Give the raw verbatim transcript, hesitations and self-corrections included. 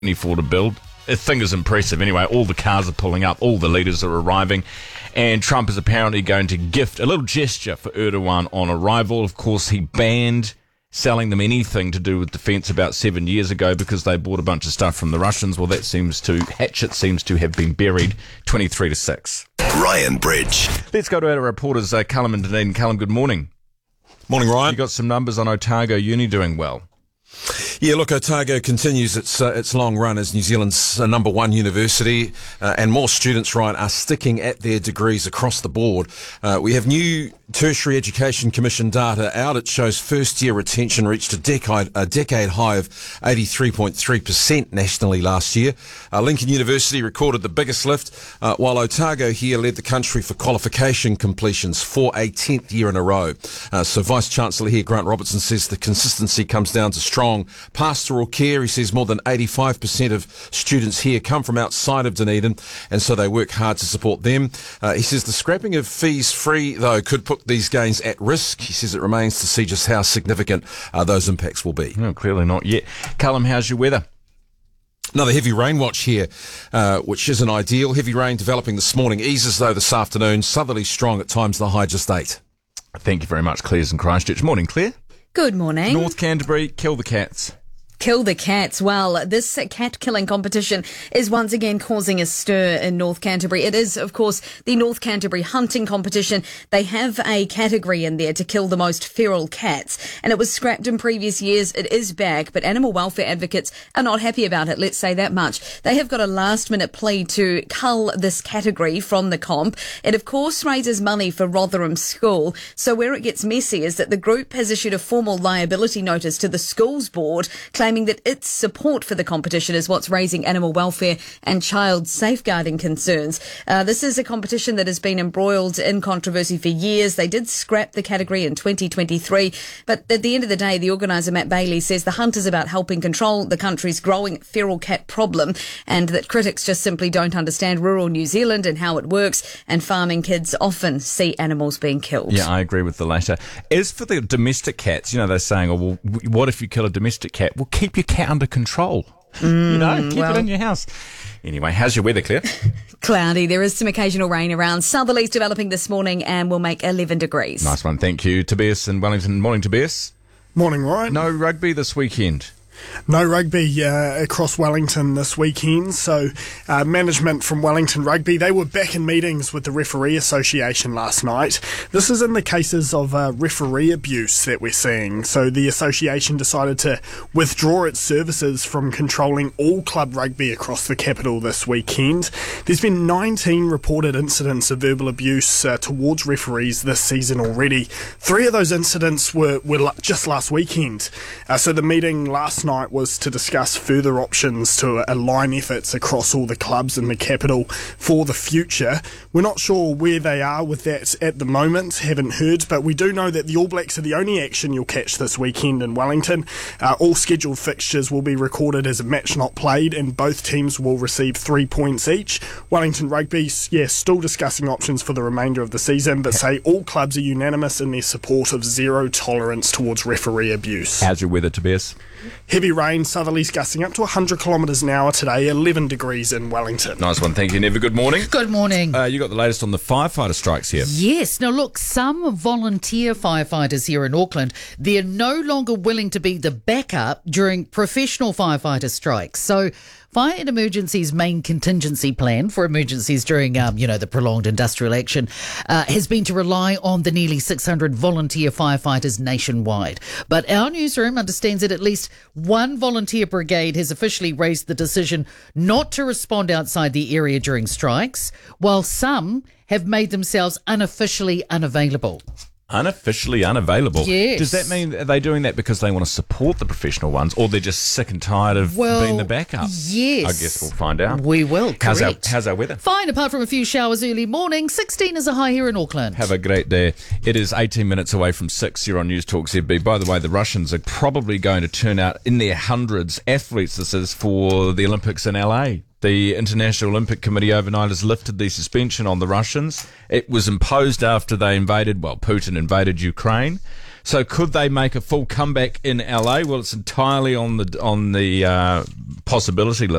twenty-four to build. The thing is impressive. Anyway, all the cars are pulling up, all the leaders are arriving, and Trump is apparently going to gift a little gesture for Erdogan on arrival. Of course, he banned selling them anything to do with defence about seven years ago because they bought a bunch of stuff from the Russians. Well, that seems to, hatchet seems to have been buried twenty-three to six. Ryan Bridge. Let's go to our reporters, uh, Callum and Dunedin. Callum, good morning. Morning, Ryan. You got some numbers on Otago Uni doing well. Yeah, look, Otago continues its uh, its long run as New Zealand's uh, number one university, uh, and more students, Ryan, are sticking at their degrees across the board. Uh, we have new Tertiary Education Commission data out. It shows first-year retention reached a decade a decade high of eighty-three point three percent nationally last year. Uh, Lincoln University recorded the biggest lift, uh, while Otago here led the country for qualification completions for a tenth year in a row. Uh, so Vice-Chancellor here, Grant Robertson, says the consistency comes down to strong pastoral care. He says more than eighty-five percent of students here come from outside of Dunedin, and so they work hard to support them. Uh, he says the scrapping of fees free, though, could put these gains at risk. He says it remains to see just how significant uh, those impacts will be. No, clearly not yet. Callum, how's your weather? Another heavy rain watch here, uh, which isn't ideal. Heavy rain developing this morning, eases though this afternoon. Southerly strong at times, the high just eight. Thank you very much. Claire's in Christchurch. Morning, Claire. Good morning. North Canterbury, kill the cats. Kill the cats. Well, this cat killing competition is once again causing a stir in North Canterbury. It is, of course, the North Canterbury hunting competition. They have a category in there to kill the most feral cats, and it was scrapped in previous years. It is back, but animal welfare advocates are not happy about it, let's say that much. They have got a last-minute plea to cull this category from the comp. It, of course, raises money for Rotherham School. So where it gets messy is that the group has issued a formal liability notice to the schools board, claiming that its support for the competition is what's raising animal welfare and child safeguarding concerns. Uh, this is a competition that has been embroiled in controversy for years. They did scrap the category in twenty twenty-three, but at the end of the day, the organiser, Matt Bailey, says the hunt is about helping control the country's growing feral cat problem, and that critics just simply don't understand rural New Zealand and how it works, and farming kids often see animals being killed. Yeah, I agree with the latter. As for the domestic cats, you know, they're saying, oh, well, what if you kill a domestic cat? Well, keep your cat under control. Mm, you know, keep well, it in your house. Anyway, how's your weather, Claire? Cloudy. There is some occasional rain around. Southerlies developing this morning and will make eleven degrees. Nice one. Thank you. Tobias in Wellington. Morning, Tobias. Morning, Ryan. No rugby this weekend. No rugby uh, across Wellington this weekend. So uh, management from Wellington Rugby, they were back in meetings with the Referee Association last night. This is in the cases of uh, referee abuse that we're seeing. So the association decided to withdraw its services from controlling all club rugby across the capital this weekend. There's been nineteen reported incidents of verbal abuse uh, towards referees this season already. Three of those incidents were, were just last weekend. Uh, so the meeting last night was to discuss further options to align efforts across all the clubs in the capital for the future. We're not sure where they are with that at the moment, haven't heard, but we do know that the All Blacks are the only action you'll catch this weekend in Wellington. Uh, all scheduled fixtures will be recorded as a match not played, and both teams will receive three points each. Wellington Rugby, yeah, still discussing options for the remainder of the season, but say all clubs are unanimous in their support of zero tolerance towards referee abuse. How's your weather, Tobias? Heavy rain, southerlies gusting up to one hundred kilometres an hour today, eleven degrees in Wellington. Nice one, thank you, Never. Good morning. Good morning. Uh, you got the latest on the firefighter strikes here. Yes. Now, look, some volunteer firefighters here in Auckland, they're no longer willing to be the backup during professional firefighter strikes. So Fire and Emergency's main contingency plan for emergencies during, um, you know, the prolonged industrial action uh, has been to rely on the nearly six hundred volunteer firefighters nationwide. But our newsroom understands that at least one volunteer brigade has officially raised the decision not to respond outside the area during strikes, while some have made themselves unofficially unavailable. Unofficially unavailable. Yes. Does that mean, are they doing that because they want to support the professional ones, or they're just sick and tired of well, being the backup? Yes. I guess we'll find out. We will, correct. How's our, how's our weather? Fine, apart from a few showers early morning. sixteen is a high here in Auckland. Have a great day. It is eighteen minutes away from six here on News Talk Z B. By the way, the Russians are probably going to turn out in their hundreds athletes, this is, for the Olympics in L A. The International Olympic Committee overnight has lifted the suspension on the Russians. It was imposed after they invaded, well, Putin invaded Ukraine. So could they make a full comeback in L A? Well, it's entirely on the on the uh, possibility list.